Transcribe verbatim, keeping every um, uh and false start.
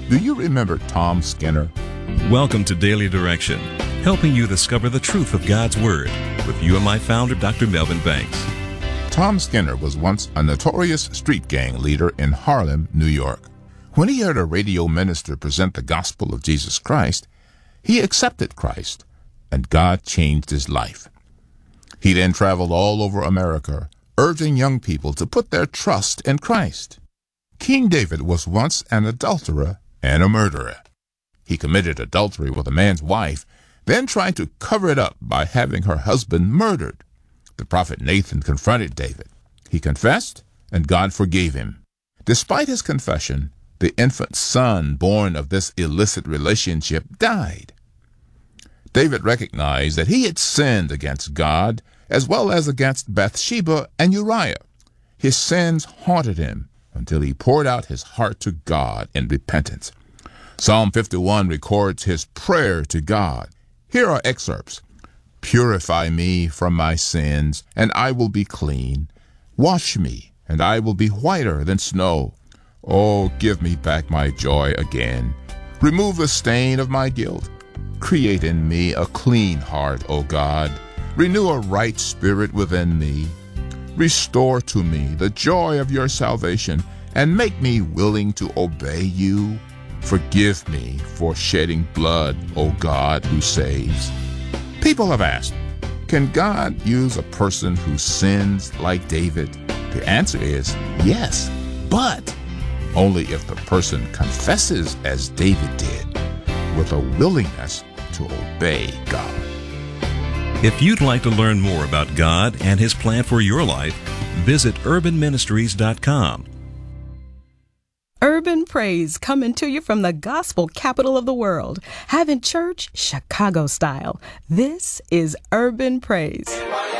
Do you remember Tom Skinner? Welcome to Daily Direction, helping you discover the truth of God's Word with you and my founder, Doctor Melvin Banks. Tom Skinner was once a notorious street gang leader in Harlem, New York. When he heard a radio minister present the gospel of Jesus Christ, he accepted Christ, and God changed his life. He then traveled all over America, urging young people to put their trust in Christ. King David was once an adulterer and a murderer. He committed adultery with a man's wife, then tried to cover it up by having her husband murdered. The prophet Nathan confronted David. He confessed, and God forgave him. Despite his confession, the infant son born of this illicit relationship died. David recognized that he had sinned against God as well as against Bathsheba and Uriah. His sins haunted him until he poured out his heart to God in repentance. Psalm fifty-one records his prayer to God. Here are excerpts. "Purify me from my sins, and I will be clean. Wash me, and I will be whiter than snow. Oh, give me back my joy again. Remove the stain of my guilt. Create in me a clean heart, O God. Renew a right spirit within me. Restore to me the joy of your salvation, and make me willing to obey you. Forgive me for shedding blood, O God who saves." People have asked, can God use a person who sins like David? The answer is yes, but only if the person confesses as David did, with a willingness to obey God. If you'd like to learn more about God and His plan for your life, visit urban ministries dot com. Urban Praise coming to you from the gospel capital of the world, having church Chicago style. This is Urban Praise.